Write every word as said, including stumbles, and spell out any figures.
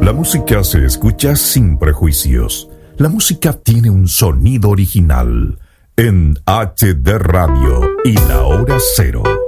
La música se escucha sin prejuicios. La música tiene un sonido original. En H D Radio y La Hora Cero.